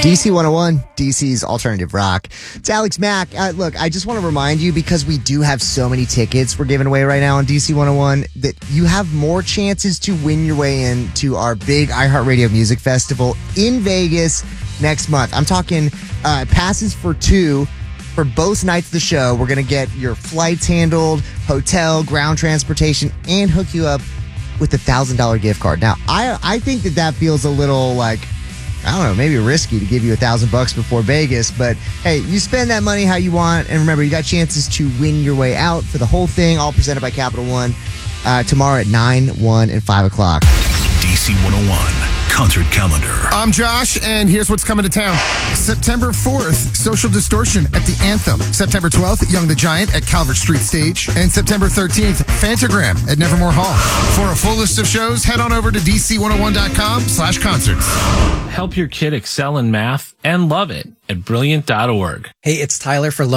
DC 101, DC's alternative rock. It's Alex Mack. Look, I just want to remind you, because we do have so many tickets we're giving away right now on DC 101, that you have more chances to win your way into our big iHeartRadio Music Festival in Vegas next month. I'm talking passes for 2 for both nights of the show. We're going to get your flights handled, hotel, ground transportation, and hook you up with a $1,000 gift card. Now, I think that feels a little like, I don't know, maybe risky to give you $1,000 before Vegas, but hey, you spend that money how you want, and remember, you got chances to win your way out for the whole thing, all presented by Capital One, tomorrow at 9, 1, and 5 o'clock. DC 101 concert calendar. I'm Josh, and here's what's coming to town. September 4th, Social Distortion at the Anthem. September 12th, Young the Giant at Calvert Street Stage. And September 13th, Fantagram at Nevermore Hall. For a full list of shows, head on over to dc101.com/concerts. Help your kid excel in math and love it at brilliant.org. Hey, it's Tyler for